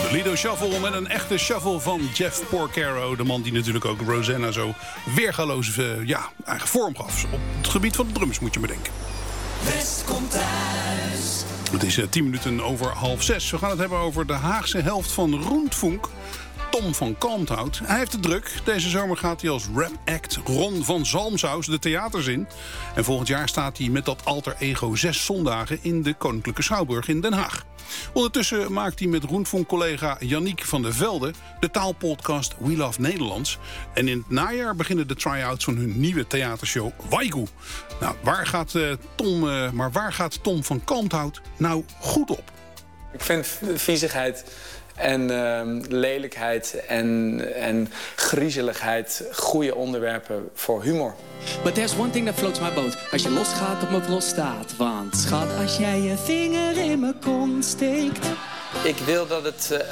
Lido Shuffle met een echte shuffle van Jeff Porcaro. De man die natuurlijk ook Rosanna zo weergaloos eigen vorm gaf. Op het gebied van de drums moet je bedenken. West komt thuis. Het is 10 minuten over 5:30. We gaan het hebben over de Haagse helft van Rundfunk. Tom van Kalmthout. Hij heeft het druk. Deze zomer gaat hij als rap-act Ron van Zalmsaus de theaters in. En volgend jaar staat hij met dat alter ego 6 zondagen in de Koninklijke Schouwburg in Den Haag. Ondertussen maakt hij met Rundfunk-collega Yannick van der Velde de taalpodcast We Love Nederlands. En in het najaar beginnen de try-outs van hun nieuwe theatershow Waigu. Nou, waar gaat Tom van Kalmthout nou goed op? Ik vind viezigheid en lelijkheid en griezeligheid goede onderwerpen voor humor. But there's one thing that floats my boat. Als je losgaat op mijn prostaat. Want schat, als jij je vinger in mijn kont steekt. Ik wil dat het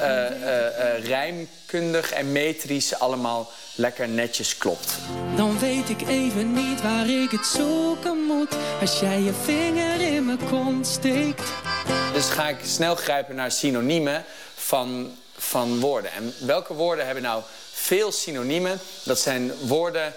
rijmkundig en metrisch allemaal lekker netjes klopt. Dan weet ik even niet waar ik het zoeken moet. Als jij je vinger in mijn kont steekt. Dus ga ik snel grijpen naar synoniemen van woorden. En welke woorden hebben nou veel synoniemen? Dat zijn woorden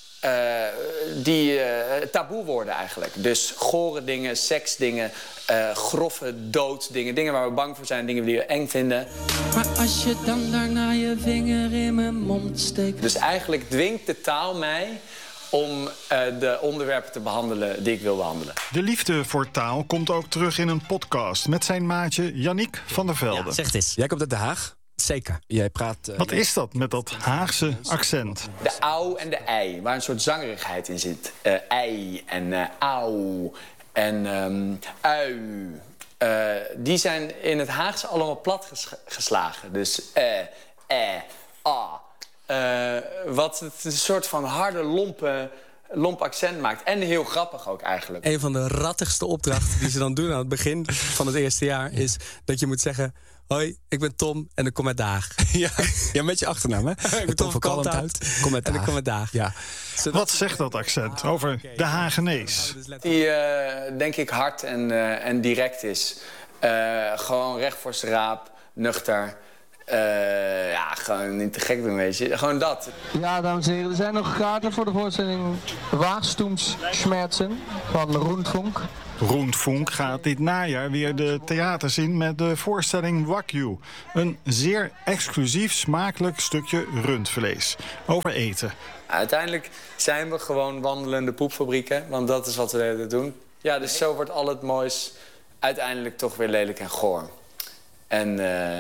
die taboewoorden eigenlijk. Dus gore dingen, seksdingen, grove dooddingen. Dingen waar we bang voor zijn, dingen die we eng vinden. Maar als je dan daarna je vinger in mijn mond steekt. Dus eigenlijk dwingt de taal mij om de onderwerpen te behandelen die ik wil behandelen. De liefde voor taal komt ook terug in een podcast met zijn maatje Yannick van der Velde. Ja, zeg het eens. Jij komt uit Den Haag? Zeker. Jij praat... Wat is dat met dat Haagse accent? De au en de ei, waar een soort zangerigheid in zit. Ei en au en ui. Die zijn in het Haagse allemaal plat geslagen. Dus a. Wat het een soort van harde, lomp accent maakt. En heel grappig ook eigenlijk. Een van de rattigste opdrachten die ze dan doen aan het begin van het eerste jaar is dat je moet zeggen: hoi, ik ben Tom en ik kom uit Den Haag. Ja, met je achternaam, hè? Ik ben Tom van Kalmthout. Kom uit Den Haag. En ik kom uit Den Haag. Ja. Wat zegt dat accent over de Hagenees? Die, denk ik, hard en direct is. Gewoon recht voor zijn raap, nuchter. Gewoon niet te gek doen, weet je. Gewoon dat. Ja, dames en heren, er zijn nog kaarten voor de voorstelling Wachstumsschmerzen van Rundfunk. Rundfunk gaat dit najaar weer de theaters in met de voorstelling Wagyu. Een zeer exclusief, smakelijk stukje rundvlees. Over eten. Uiteindelijk zijn we gewoon wandelende poepfabrieken, want dat is wat we doen. Ja, dus zo wordt al het moois uiteindelijk toch weer lelijk en goor. En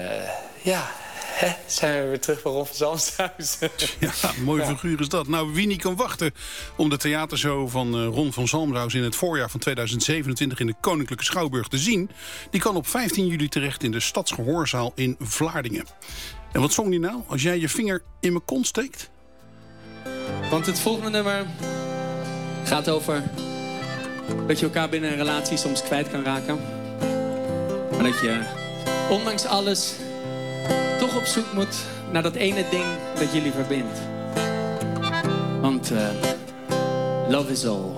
zijn we weer terug bij Ron van Zalmsaus. Ja, mooie figuur is dat. Nou, wie niet kan wachten om de theatershow van Ron van Zalmsaus in het voorjaar van 2027 in de Koninklijke Schouwburg te zien, die kan op 15 juli terecht in de Stadsgehoorzaal in Vlaardingen. En wat zong die nou? Als jij je vinger in mijn kont steekt? Want het volgende nummer gaat over dat je elkaar binnen een relatie soms kwijt kan raken. Maar dat je ondanks alles toch op zoek moet naar dat ene ding dat jullie verbindt. Want love is all.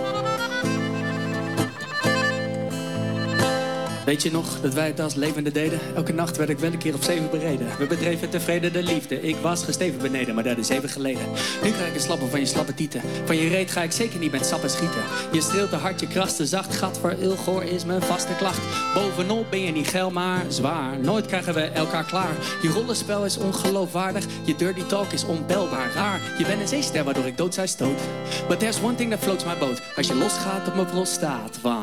Weet je nog dat wij het als levende deden? Elke nacht werd ik wel een keer op 7 bereden. We bedreven tevreden de liefde. Ik was gesteven beneden, maar dat is even geleden. Nu krijg ik een slappen van je slappe tieten. Van je reet ga ik zeker niet met sappen schieten. Je streelt te hard, je krast te zacht. Gat voor ilgoor is mijn vaste klacht. Bovenop ben je niet geil, maar zwaar. Nooit krijgen we elkaar klaar. Je rollenspel is ongeloofwaardig. Je dirty talk is onbelbaar raar. Je bent een zeester waardoor ik dood zij stoot. But there's one thing that floats my boat. Als je losgaat op mijn prostaat.